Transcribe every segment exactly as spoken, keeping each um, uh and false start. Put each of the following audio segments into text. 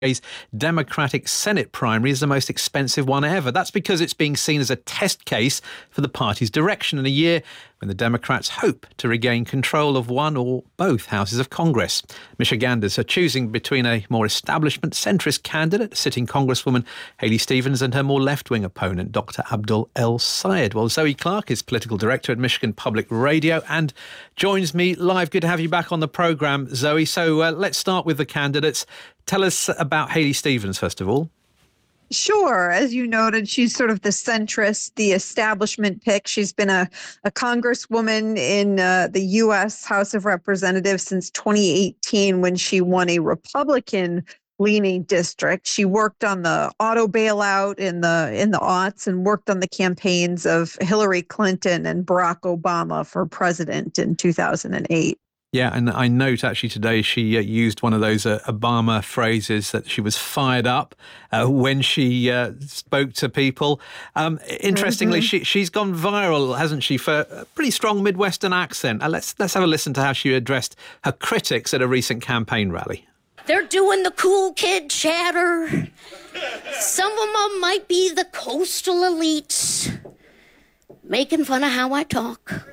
Democratic Senate primary is the most expensive one ever. That's because it's being seen as a test case for the party's direction in a year when the Democrats hope to regain control of one or both houses of Congress. Michiganders are choosing between a more establishment centrist candidate, sitting Congresswoman Haley Stevens, and her more left-wing opponent, Doctor Abdul El-Sayed. Well, Zoe Clark is political director at Michigan Public Radio and joins me live. Good to have you back on the programme, Zoe. So uh, let's start with the candidates. Tell us about Haley Stevens, first of all. Sure. As you noted, she's sort of the centrist, the establishment pick. She's been a, a congresswoman in uh, the U S House of Representatives since twenty eighteen when she won a Republican-leaning district. She worked on the auto bailout in the in the aughts and worked on the campaigns of Hillary Clinton and Barack Obama for president in two thousand eight. Yeah, and I note actually today she uh, used one of those uh, Obama phrases that she was fired up uh, when she uh, spoke to people. Um, interestingly, mm-hmm. she, she's gone viral, hasn't she, for a pretty strong Midwestern accent. Uh, let's, let's have a listen to how she addressed her critics at a recent campaign rally. They're doing the cool kid chatter. Some of them might be the coastal elites, making fun of how I talk.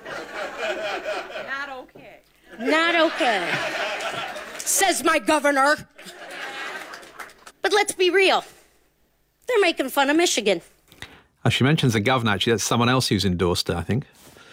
Not okay, says my governor. But let's be real. They're making fun of Michigan. Oh, she mentions the governor, actually. That's someone else who's endorsed her, I think.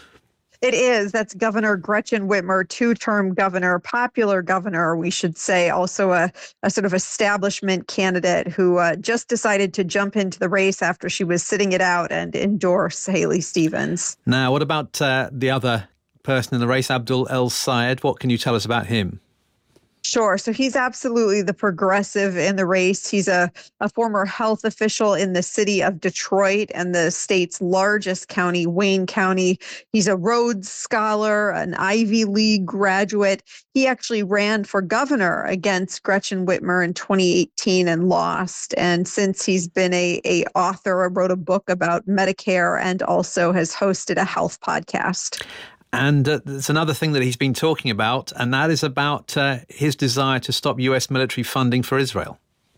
It is. That's Governor Gretchen Whitmer, two-term governor, popular governor, we should say, also a, a sort of establishment candidate who uh, just decided to jump into the race after she was sitting it out and endorse Haley Stevens. Now, what about uh, the other person in the race, Abdul El-Sayed? What can you tell us about him? Sure. So he's absolutely the progressive in the race. He's a, a former health official in the city of Detroit and the state's largest county, Wayne County. He's a Rhodes Scholar, an Ivy League graduate. He actually ran for governor against Gretchen Whitmer in twenty eighteen and lost. And since he's been a, a author, wrote a book about Medicare and also has hosted a health podcast. And uh, there's another thing that he's been talking about, and that is about uh, his desire to stop U S military funding for Israel.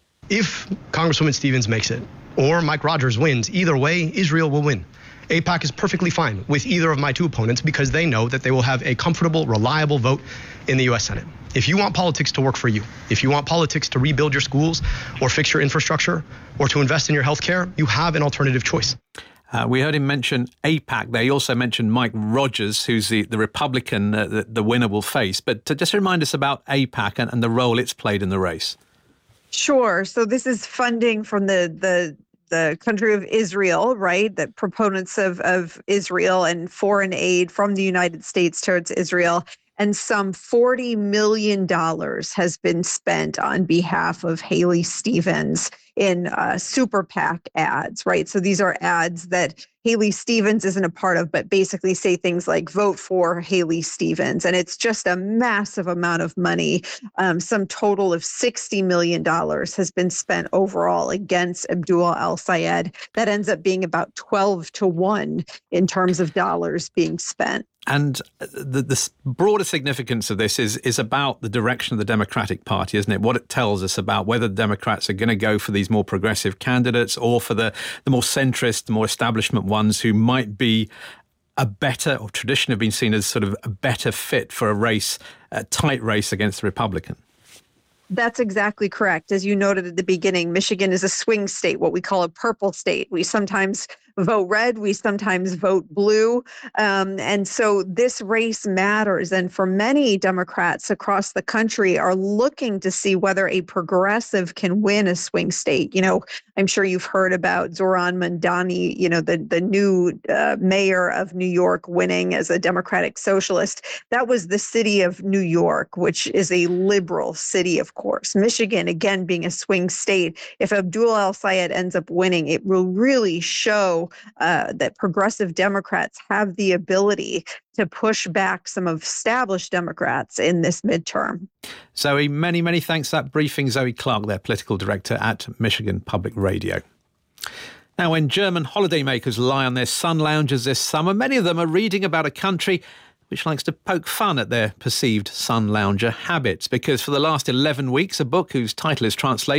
If Congresswoman Stevens makes it, or Mike Rogers wins, either way, Israel will win. AIPAC is perfectly fine with either of my two opponents because they know that they will have a comfortable, reliable vote in the U S Senate. If you want politics to work for you, if you want politics to rebuild your schools or fix your infrastructure or to invest in your health care, you have an alternative choice. Uh, we heard him mention AIPAC there. He also mentioned Mike Rogers, who's the, the Republican uh, that the winner will face. But to just remind us about AIPAC and, and the role it's played in the race. Sure. So this is funding from the the the country of Israel, right? The proponents of, of Israel and foreign aid from the United States towards Israel. And some forty million dollars has been spent on behalf of Haley Stevens in uh, super PAC ads, right? So these are ads that Haley Stevens isn't a part of, but basically say things like vote for Haley Stevens. And it's just a massive amount of money. Um, some total of sixty million dollars has been spent overall against Abdul El-Sayed. That ends up being about twelve to one in terms of dollars being spent. And the, the broader significance of this is is about the direction of the Democratic Party, isn't it? What it tells us about whether the Democrats are going to go for these more progressive candidates or for the, the more centrist, the more establishment ones who might be a better, or traditionally have been seen as sort of a better fit for a race, a tight race against the Republican. That's exactly correct. As you noted at the beginning, Michigan is a swing state, what we call a purple state. We sometimes vote red, we sometimes vote blue. Um, and so this race matters. And for many Democrats across the country are looking to see whether a progressive can win a swing state. You know, I'm sure you've heard about Zohran Mamdani, you know, the, the new uh, mayor of New York winning as a Democratic socialist. That was the city of New York, which is a liberal city, of course. Michigan, again, being a swing state, if Abdul El-Sayed ends up winning, it will really show uh, that progressive Democrats have the ability to push back some of established Democrats in this midterm. Zoe, many, many thanks for that briefing. Zoe Clark, their political director at Michigan Public Radio. Now, when German holidaymakers lie on their sun lounges this summer, many of them are reading about a country which likes to poke fun at their perceived sun lounger habits, because for the last eleven weeks, a book whose title is translated